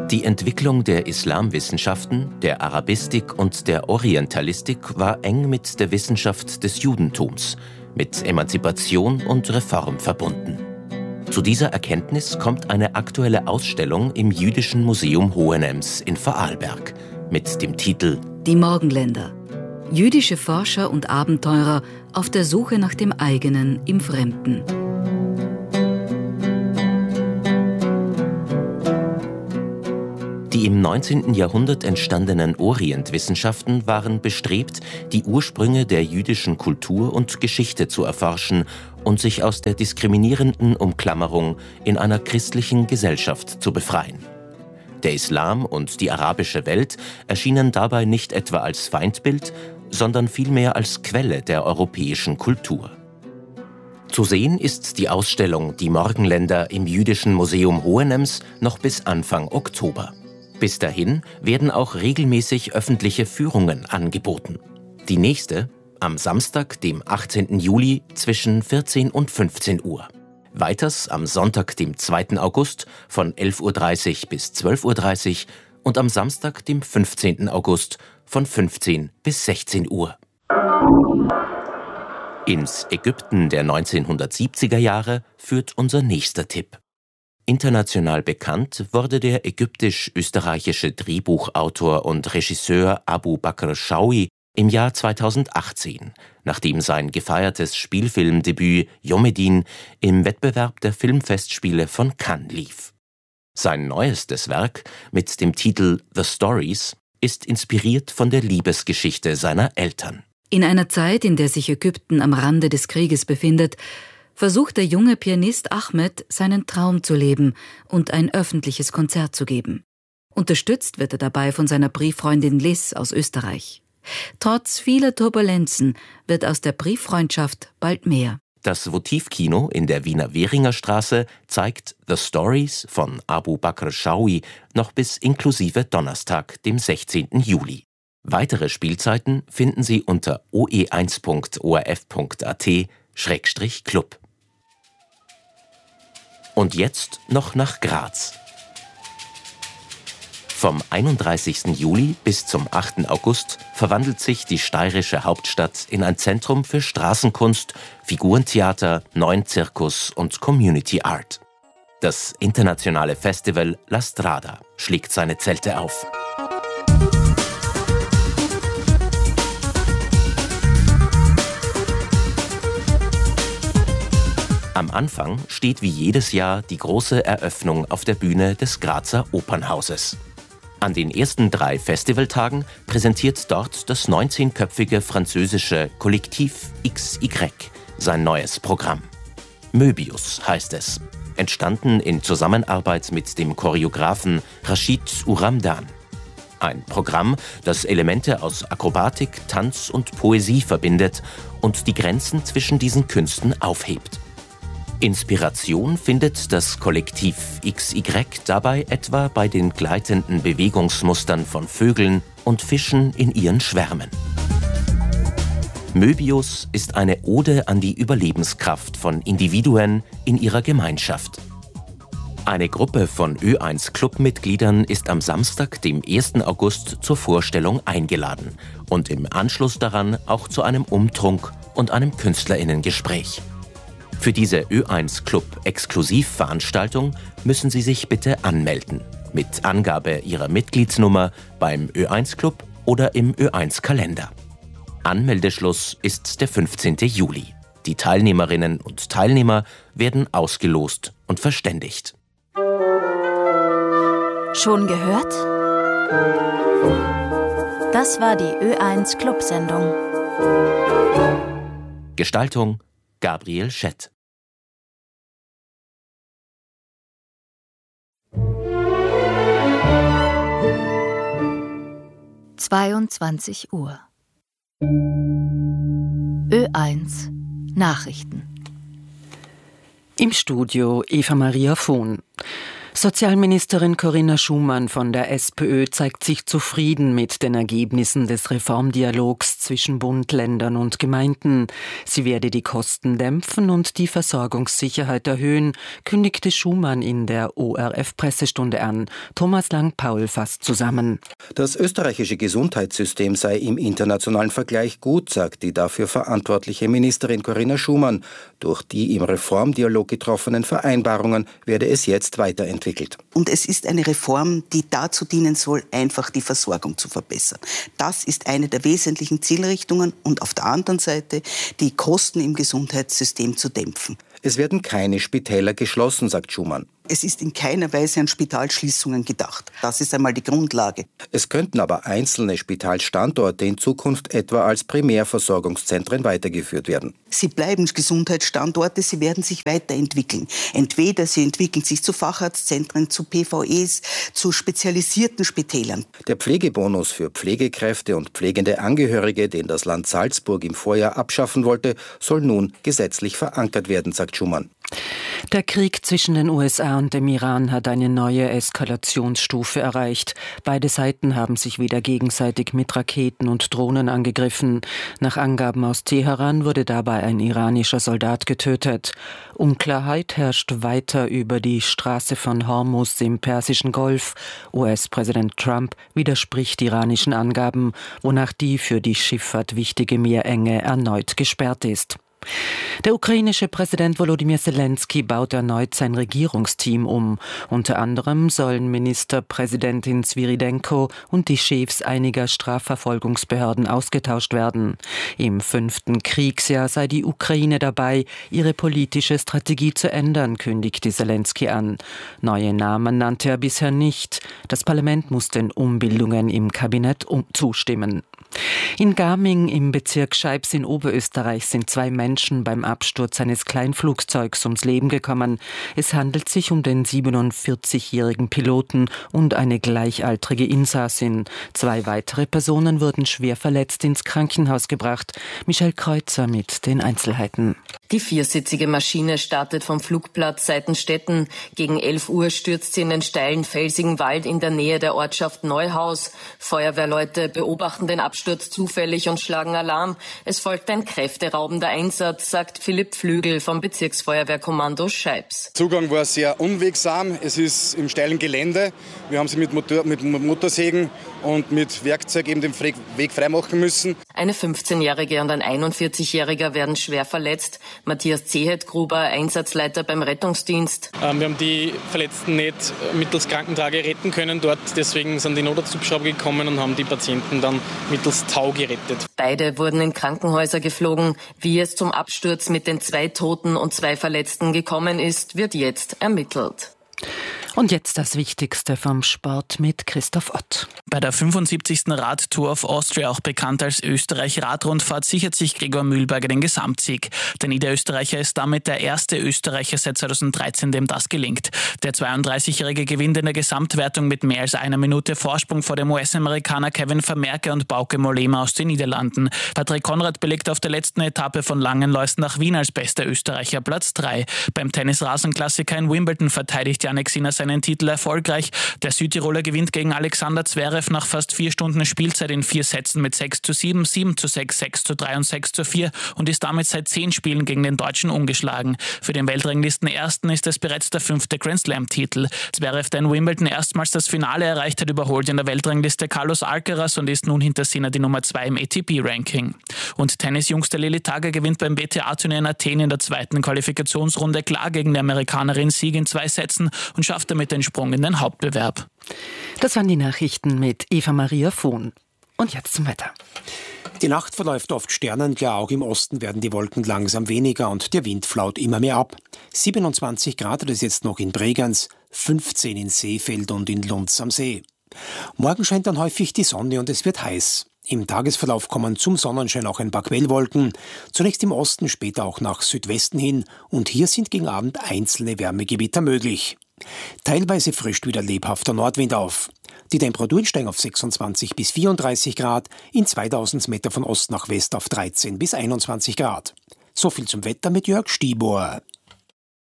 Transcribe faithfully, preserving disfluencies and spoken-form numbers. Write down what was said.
Die Entwicklung der Islamwissenschaften, der Arabistik und der Orientalistik war eng mit der Wissenschaft des Judentums, mit Emanzipation und Reform verbunden. Zu dieser Erkenntnis kommt eine aktuelle Ausstellung im Jüdischen Museum Hohenems in Vorarlberg mit dem Titel Die Morgenländer. Jüdische Forscher und Abenteurer auf der Suche nach dem eigenen im Fremden. Die im neunzehnten Jahrhundert entstandenen Orientwissenschaften waren bestrebt, die Ursprünge der jüdischen Kultur und Geschichte zu erforschen und sich aus der diskriminierenden Umklammerung in einer christlichen Gesellschaft zu befreien. Der Islam und die arabische Welt erschienen dabei nicht etwa als Feindbild, sondern vielmehr als Quelle der europäischen Kultur. Zu sehen ist die Ausstellung Die Morgenländer im Jüdischen Museum Hohenems noch bis Anfang Oktober. Bis dahin werden auch regelmäßig öffentliche Führungen angeboten. Die nächste am Samstag, dem achtzehnten Juli zwischen vierzehn und fünfzehn Uhr. Weiters am Sonntag, dem zweiten August von elf Uhr dreißig bis zwölf Uhr dreißig und am Samstag, dem fünfzehnten August von fünfzehn bis sechzehn Uhr. Ins Ägypten der neunzehnhundertsiebziger Jahre führt unser nächster Tipp. International bekannt wurde der ägyptisch-österreichische Drehbuchautor und Regisseur Abu Bakr Shaui im Jahr zweitausendachtzehn, nachdem sein gefeiertes Spielfilmdebüt Yomedin im Wettbewerb der Filmfestspiele von Cannes lief. Sein neuestes Werk mit dem Titel The Stories ist inspiriert von der Liebesgeschichte seiner Eltern. In einer Zeit, in der sich Ägypten am Rande des Krieges befindet, versucht der junge Pianist Ahmed, seinen Traum zu leben und ein öffentliches Konzert zu geben. Unterstützt wird er dabei von seiner Brieffreundin Liz aus Österreich. Trotz vieler Turbulenzen wird aus der Brieffreundschaft bald mehr. Das Votivkino in der Wiener Währinger Straße zeigt The Stories von Abu Bakr Shaui noch bis inklusive Donnerstag, dem sechzehnten Juli. Weitere Spielzeiten finden Sie unter o e eins punkt o r f punkt a t Schrägstrich Club. Und jetzt noch nach Graz. Vom einunddreißigsten Juli bis zum achten August verwandelt sich die steirische Hauptstadt in ein Zentrum für Straßenkunst, Figurentheater, neuen Zirkus und Community Art. Das internationale Festival La Strada schlägt seine Zelte auf. Am Anfang steht wie jedes Jahr die große Eröffnung auf der Bühne des Grazer Opernhauses. An den ersten drei Festivaltagen präsentiert dort das neunzehnköpfige französische Kollektiv X Y sein neues Programm. Möbius heißt es, entstanden in Zusammenarbeit mit dem Choreografen Rachid Uramdan. Ein Programm, das Elemente aus Akrobatik, Tanz und Poesie verbindet und die Grenzen zwischen diesen Künsten aufhebt. Inspiration findet das Kollektiv X Y dabei etwa bei den gleitenden Bewegungsmustern von Vögeln und Fischen in ihren Schwärmen. Möbius ist eine Ode an die Überlebenskraft von Individuen in ihrer Gemeinschaft. Eine Gruppe von Ö eins Clubmitgliedern ist am Samstag, dem ersten August, zur Vorstellung eingeladen und im Anschluss daran auch zu einem Umtrunk und einem KünstlerInnengespräch. Für diese Ö eins Club Exklusivveranstaltung müssen Sie sich bitte anmelden. Mit Angabe Ihrer Mitgliedsnummer beim Ö eins Club oder im Ö eins Kalender. Anmeldeschluss ist der fünfzehnten Juli. Die Teilnehmerinnen und Teilnehmer werden ausgelost und verständigt. Schon gehört? Das war die Ö eins Club-Sendung. Gestaltung Gabriel Schett. zweiundzwanzig Uhr. Ö eins Nachrichten. Im Studio Eva Maria Vohn. Sozialministerin Corinna Schumann von der SPÖ zeigt sich zufrieden mit den Ergebnissen des Reformdialogs zwischen Bund, Ländern und Gemeinden. Sie werde die Kosten dämpfen und die Versorgungssicherheit erhöhen, kündigte Schumann in der O R F-Pressestunde an. Thomas Lang-Paul fasst zusammen. Das österreichische Gesundheitssystem sei im internationalen Vergleich gut, sagt die dafür verantwortliche Ministerin Corinna Schumann. Durch die im Reformdialog getroffenen Vereinbarungen werde es jetzt weiterentwickelt. Und es ist eine Reform, die dazu dienen soll, einfach die Versorgung zu verbessern. Das ist eine der wesentlichen Zielrichtungen und auf der anderen Seite die Kosten im Gesundheitssystem zu dämpfen. Es werden keine Spitäler geschlossen, sagt Schumann. Es ist in keiner Weise an Spitalschließungen gedacht. Das ist einmal die Grundlage. Es könnten aber einzelne Spitalstandorte in Zukunft etwa als Primärversorgungszentren weitergeführt werden. Sie bleiben Gesundheitsstandorte, sie werden sich weiterentwickeln. Entweder sie entwickeln sich zu Facharztzentren, zu P V Es, zu spezialisierten Spitälern. Der Pflegebonus für Pflegekräfte und pflegende Angehörige, den das Land Salzburg im Vorjahr abschaffen wollte, soll nun gesetzlich verankert werden, sagt Schumann. Der Krieg zwischen den U S A und dem Iran hat eine neue Eskalationsstufe erreicht. Beide Seiten haben sich wieder gegenseitig mit Raketen und Drohnen angegriffen. Nach Angaben aus Teheran wurde dabei ein iranischer Soldat getötet. Unklarheit herrscht weiter über die Straße von Hormuz im Persischen Golf. U S-Präsident Trump widerspricht iranischen Angaben, wonach die für die Schifffahrt wichtige Meerenge erneut gesperrt ist. Der ukrainische Präsident Volodymyr Zelensky baut erneut sein Regierungsteam um. Unter anderem sollen Ministerpräsidentin Svyrydenko und die Chefs einiger Strafverfolgungsbehörden ausgetauscht werden. Im fünften Kriegsjahr sei die Ukraine dabei, ihre politische Strategie zu ändern, kündigte Zelensky an. Neue Namen nannte er bisher nicht. Das Parlament muss den Umbildungen im Kabinett um- zustimmen. In Gaming im Bezirk Scheibs in Oberösterreich sind zwei Menschen beim Absturz eines Kleinflugzeugs ums Leben gekommen. Es handelt sich um den siebenundvierzigjährigen Piloten und eine gleichaltrige Insassin. Zwei weitere Personen wurden schwer verletzt ins Krankenhaus gebracht. Michelle Kreuzer mit den Einzelheiten. Die viersitzige Maschine startet vom Flugplatz Seitenstetten. Gegen elf Uhr stürzt sie in den steilen, felsigen Wald in der Nähe der Ortschaft Neuhaus. Feuerwehrleute beobachten den Absturz zufällig und schlagen Alarm. Es folgt ein kräfteraubender Einsatz, sagt Philipp Flügel vom Bezirksfeuerwehrkommando Scheibs. Zugang war sehr unwegsam. Es ist im steilen Gelände. Wir haben sie mit, Motor, mit Motorsägen und mit Werkzeug eben den Weg freimachen müssen. Eine fünfzehnjährige und ein einundvierzigjähriger werden schwer verletzt. Matthias Zehetgruber, Einsatzleiter beim Rettungsdienst. Ähm, wir haben die Verletzten nicht mittels Krankentrage retten können dort. Deswegen sind die Notarzthubschrauber gekommen und haben die Patienten dann mittels Tau gerettet. Beide wurden in Krankenhäuser geflogen. Wie es zum Absturz mit den zwei Toten und zwei Verletzten gekommen ist, wird jetzt ermittelt. Und jetzt das Wichtigste vom Sport mit Christoph Ott. Bei der fünfundsiebzigsten Radtour of Austria, auch bekannt als Österreich-Radrundfahrt, sichert sich Gregor Mühlberger den Gesamtsieg. Der Niederösterreicher ist damit der erste Österreicher seit zweitausenddreizehn, dem das gelingt. Der zweiunddreißigjährige gewinnt in der Gesamtwertung mit mehr als einer Minute Vorsprung vor dem U S-Amerikaner Kevin Vermerke und Bauke Mollema aus den Niederlanden. Patrick Konrad belegt auf der letzten Etappe von Langenlois nach Wien als bester Österreicher Platz drei. Beim Tennis-Rasenklassiker in Wimbledon verteidigt Jannik Sinner seinen Titel erfolgreich. Der Südtiroler gewinnt gegen Alexander Zverev nach fast vier Stunden Spielzeit in vier Sätzen mit sechs zu sieben, sieben zu sechs, sechs zu drei und sechs zu vier und ist damit seit zehn Spielen gegen den Deutschen ungeschlagen. Für den Weltranglisten-Ersten ist es bereits der fünfte Grand-Slam-Titel. Zverev, der in Wimbledon erstmals das Finale erreicht hat, überholt in der Weltrangliste Carlos Alcaraz und ist nun hinter Sinner die Nummer zwei im A T P-Ranking. Und Tennisjungster Lili Tagger gewinnt beim W T A-Turnier in Athen in der zweiten Qualifikationsrunde klar gegen die Amerikanerin Sieg in zwei Sätzen und schafft damit den Sprung in den Hauptbewerb. Das waren die Nachrichten mit Eva-Maria Vohn. Und jetzt zum Wetter. Die Nacht verläuft oft sternenklar, auch im Osten werden die Wolken langsam weniger und der Wind flaut immer mehr ab. siebenundzwanzig Grad hat es jetzt noch in Bregenz, fünfzehn in Seefeld und in Lunds am See. Morgen scheint dann häufig die Sonne und es wird heiß. Im Tagesverlauf kommen zum Sonnenschein auch ein paar Quellwolken, zunächst im Osten, später auch nach Südwesten hin und hier sind gegen Abend einzelne Wärmegewitter möglich. Teilweise frischt wieder lebhafter Nordwind auf. Die Temperaturen steigen auf sechsundzwanzig bis vierunddreißig Grad, in zweitausend Meter von Ost nach West auf dreizehn bis einundzwanzig Grad. So viel zum Wetter mit Jörg Stibor.